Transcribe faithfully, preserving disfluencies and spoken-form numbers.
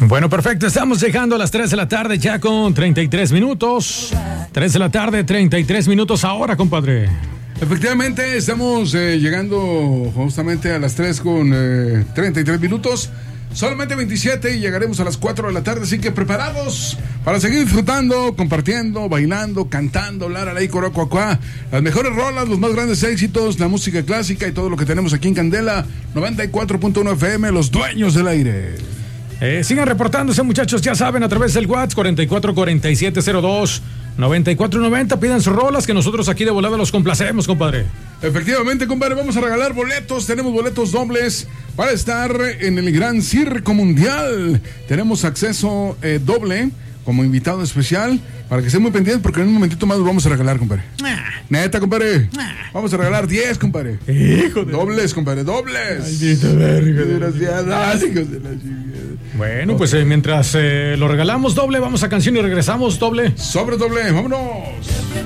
Bueno, perfecto, estamos llegando a las tres de la tarde ya con treinta y tres minutos. tres de la tarde, treinta y tres minutos ahora, compadre. Efectivamente, estamos eh, llegando justamente a las tres con eh, treinta y tres minutos. Solamente veintisiete y llegaremos a las cuatro de la tarde, así que preparados para seguir disfrutando, compartiendo, bailando, cantando, lara, ley, corocuacuá, las mejores rolas, los más grandes éxitos, la música clásica y todo lo que tenemos aquí en Candela noventa y cuatro punto uno F M, los dueños del aire. Eh, sigan reportándose, muchachos, ya saben, a través del WhatsApp cuarenta y cuatro cuarenta y siete cero dos noventa y cuatro noventa, pidan sus rolas que nosotros aquí de volada los complacemos, compadre. Efectivamente, compadre, vamos a regalar boletos, tenemos boletos dobles para estar en el Gran Circo Mundial. Tenemos acceso eh, doble como invitado especial para que estén muy pendientes porque en un momentito más los vamos a regalar, compadre. Ah. Neta, compadre. Ah. Vamos a regalar diez, compadre. Hijo de... Dobles, compadre, dobles. Maldito verga. Desgraciadas, hijos de la chingada. Bueno, okay. pues eh, mientras eh, lo regalamos doble, vamos a canción y regresamos doble. Sobre doble, vámonos.